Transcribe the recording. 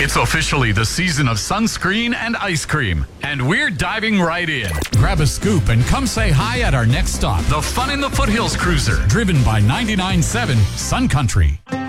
It's officially the season of sunscreen and ice cream, and we're diving right in. Grab a scoop and come say hi at our next stop. The Fun in the Foothills Cruiser, Driven by 99.7 Sun Country.